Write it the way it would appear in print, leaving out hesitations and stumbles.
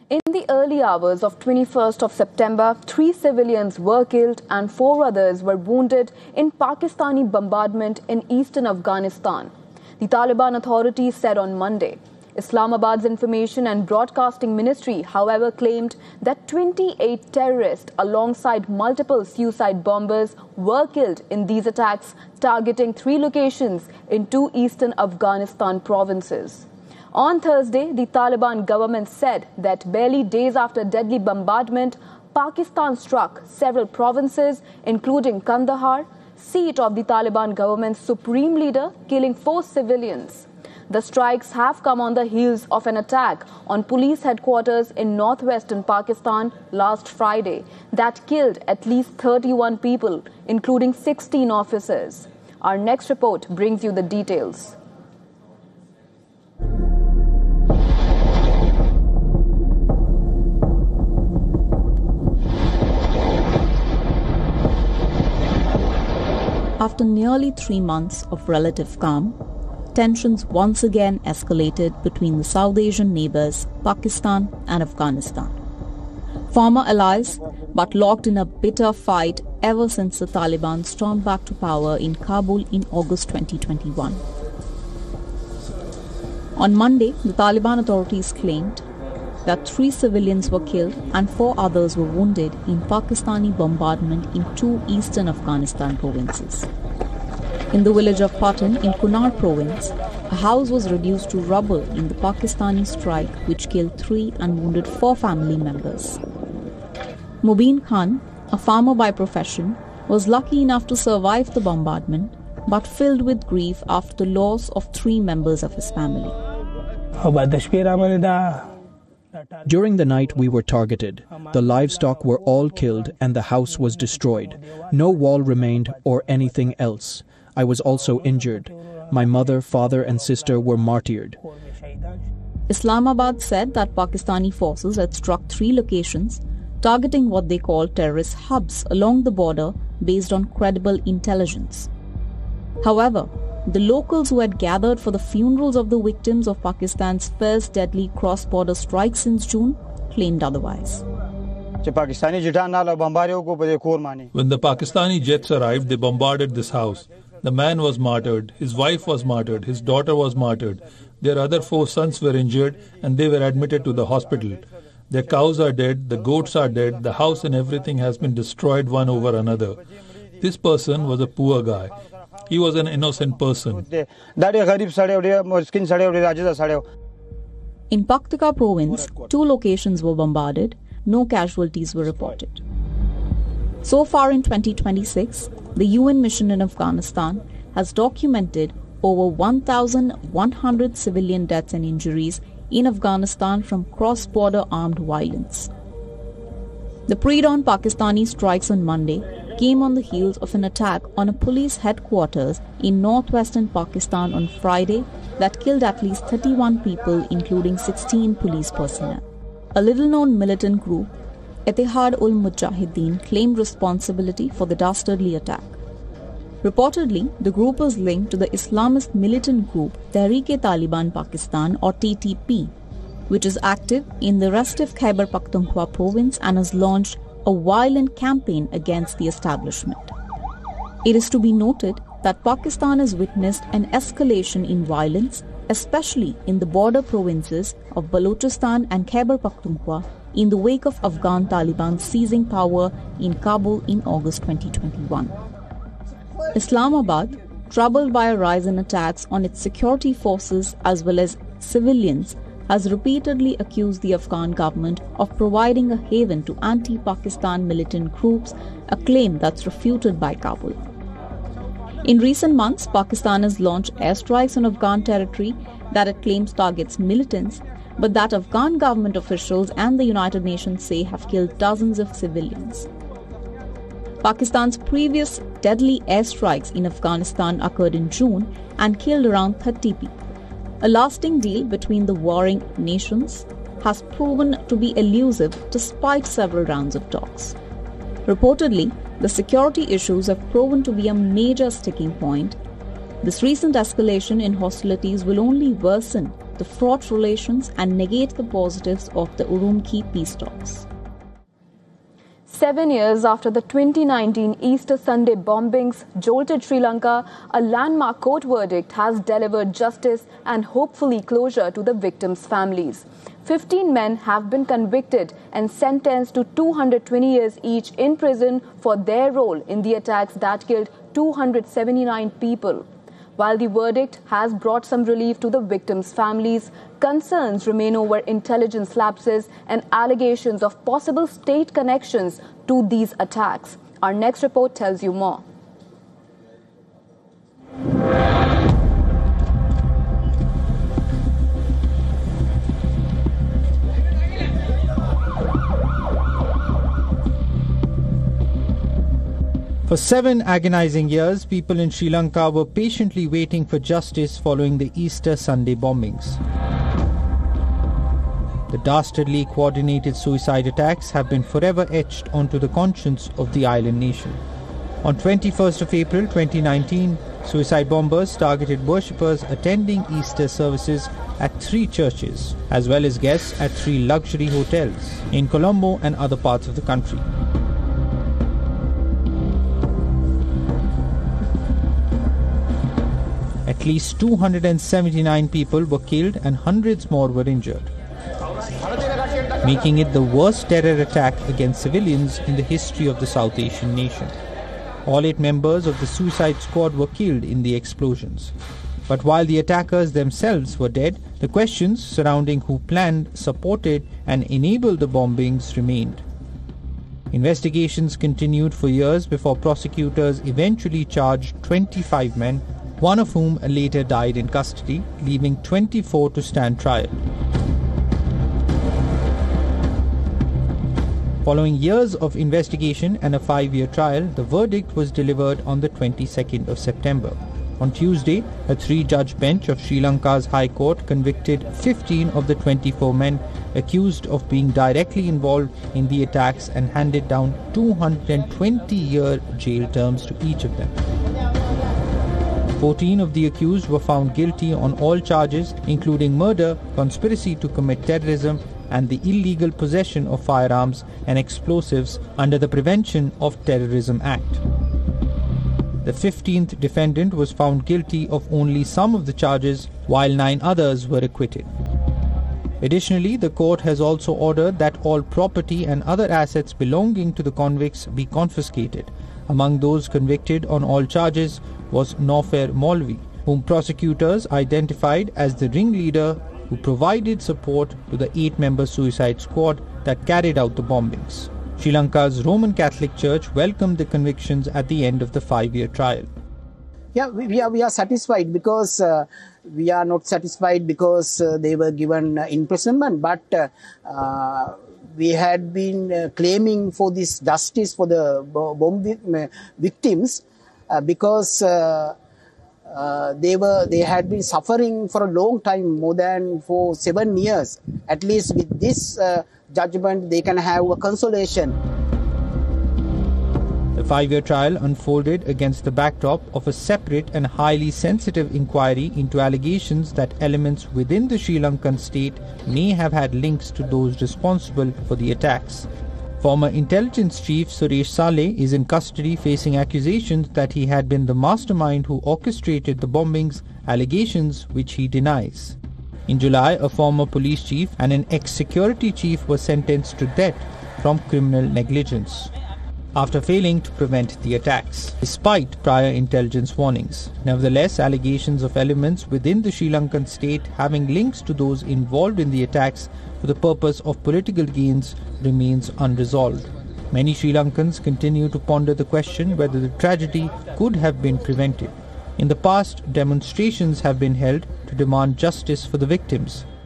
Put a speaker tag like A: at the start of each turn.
A: In the early hours of 21st of September, 3 civilians were killed and 4 others were wounded in Pakistani bombardment in eastern Afghanistan. The Taliban authorities said on Monday. Islamabad's Information and Broadcasting Ministry, however, claimed that 28 terrorists alongside multiple suicide bombers were killed in these attacks targeting 3 locations in 2 eastern Afghanistan provinces. On Thursday, the Taliban government said that barely days after deadly bombardment, Pakistan struck several provinces, including Kandahar, seat of the Taliban government's supreme leader, killing 4 civilians. The strikes have come on the heels of an attack on police headquarters in northwestern Pakistan last Friday that killed at least 31 people, including 16 officers. Our next report brings you the details.
B: After nearly 3 months of relative calm, tensions once again escalated between the South Asian neighbours Pakistan and Afghanistan. Former allies, but locked in a bitter fight ever since the Taliban stormed back to power in Kabul in August 2021. On Monday, the Taliban authorities claimed that 3 civilians were killed and 4 others were wounded in Pakistani bombardment in 2 eastern Afghanistan provinces. In the village of Patan in Kunar province, a house was reduced to rubble in the Pakistani strike which killed 3 and wounded 4 family members. Mubin Khan, a farmer by profession, was lucky enough to survive the bombardment but filled with grief after the loss of 3 members of his family.
C: During the night we were targeted. The livestock were all killed and the house was destroyed. No wall remained or anything else. I was also injured. My mother, father and sister were martyred.
B: Islamabad said that Pakistani forces had struck 3 locations, targeting what they call terrorist hubs along the border based on credible intelligence. However, the locals who had gathered for the funerals of the victims of Pakistan's first deadly cross-border strike since June claimed otherwise.
D: When the
E: Pakistani jets arrived, they bombarded this house. The man was martyred, his wife was martyred, his daughter was martyred. Their other 4 sons were injured and they were admitted to the hospital. Their cows are dead, the goats are dead, the house and everything has been destroyed one over another. This person was a poor guy. He was an innocent person.
B: In Paktika province, 2 locations were bombarded. No casualties were reported. So far in 2026, the UN mission in Afghanistan has documented over 1,100 civilian deaths and injuries in Afghanistan from cross-border armed violence. The pre-dawn Pakistani strikes on Monday came on the heels of an attack on a police headquarters in northwestern Pakistan on Friday that killed at least 31 people, including 16 police personnel. A little-known militant group, Ittihad-ul-Mujahideen, claimed responsibility for the dastardly attack. Reportedly, the group was linked to the Islamist militant group Tehreek-e-Taliban Pakistan or TTP, which is active in the restive Khyber Pakhtunkhwa province and has launched a violent campaign against the establishment. It is to be noted that Pakistan has witnessed an escalation in violence, especially in the border provinces of Balochistan and Khyber Pakhtunkhwa in the wake of Afghan Taliban seizing power in Kabul in August 2021. Islamabad, troubled by a rise in attacks on its security forces as well as civilians, has repeatedly accused the Afghan government of providing a haven to anti-Pakistan militant groups, a claim that's refuted by Kabul. In recent months, Pakistan has launched airstrikes on Afghan territory that it claims targets militants, but that Afghan government officials and the United Nations say have killed dozens of civilians. Pakistan's previous deadly airstrikes in Afghanistan occurred in June and killed around 30 people. A lasting deal between the warring nations has proven to be elusive despite several rounds of talks. Reportedly, the security issues have proven to be a major sticking point. This recent escalation in hostilities will only worsen the fraught relations and negate the positives of the Urumqi peace talks.
A: 7 years after the 2019 Easter Sunday bombings jolted Sri Lanka, a landmark court verdict has delivered justice and hopefully closure to the victims' families. 15 men have been convicted and sentenced to 220 years each in prison for their role in the attacks that killed 279 people. While the verdict has brought some relief to the victims' families, concerns remain over intelligence lapses and allegations of possible state connections to these attacks. Our next report tells you more.
D: For 7 agonizing years, people in Sri Lanka were patiently waiting for justice following the Easter Sunday bombings. The dastardly coordinated suicide attacks have been forever etched onto the conscience of the island nation. On 21st of April 2019, suicide bombers targeted worshippers attending Easter services at 3 churches, as well as guests at 3 luxury hotels in Colombo and other parts of the country. At least 279 people were killed and hundreds more were injured, making it the worst terror attack against civilians in the history of the South Asian nation. All 8 members of the suicide squad were killed in the explosions. But while the attackers themselves were dead, the questions surrounding who planned, supported and enabled the bombings remained. Investigations continued for years before prosecutors eventually charged 25 men, one of whom later died in custody, leaving 24 to stand trial. Following years of investigation and a 5-year trial, the verdict was delivered on the 22nd of September. On Tuesday, a 3-judge bench of Sri Lanka's High Court convicted 15 of the 24 men accused of being directly involved in the attacks and handed down 220-year jail terms to each of them. 14 of the accused were found guilty on all charges, including murder, conspiracy to commit terrorism, and the illegal possession of firearms and explosives under the Prevention of Terrorism Act. The 15th defendant was found guilty of only some of the charges, while 9 others were acquitted. Additionally, the court has also ordered that all property and other assets belonging to the convicts be confiscated. Among those convicted on all charges was Naufer Maulvi, whom prosecutors identified as the ringleader who provided support to the 8-member suicide squad that carried out the bombings. Sri Lanka's Roman Catholic Church welcomed the convictions at the end of the 5-year trial.
F: Yeah, we are satisfied because we are not satisfied because they were given imprisonment, but we had been claiming for this justice for the bomb victims because they had been suffering for a long time, more than for 7 years. At least with this judgment, they can have a consolation.
D: The 5-year trial unfolded against the backdrop of a separate and highly sensitive inquiry into allegations that elements within the Sri Lankan state may have had links to those responsible for the attacks. Former intelligence chief Suresh Saleh is in custody facing accusations that he had been the mastermind who orchestrated the bombings, allegations which he denies. In July, a former police chief and an ex-security chief were sentenced to death from criminal negligence after failing to prevent the attacks, despite prior intelligence warnings. Nevertheless, allegations of elements within the Sri Lankan state having links to those involved in the attacks for the purpose of political gains remains unresolved. Many Sri Lankans continue to ponder the question whether the tragedy could have been prevented. In the past, demonstrations have been held to demand justice for the victims.